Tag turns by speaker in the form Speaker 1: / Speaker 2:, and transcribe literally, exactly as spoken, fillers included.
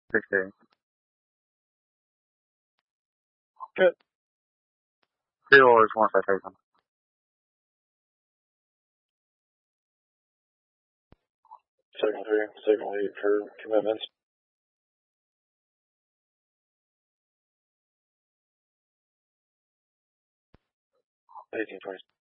Speaker 1: sixteen.
Speaker 2: Good.
Speaker 1: Two orders, one citation.
Speaker 2: Signal three, signal eight for commitments. eighteen twenty.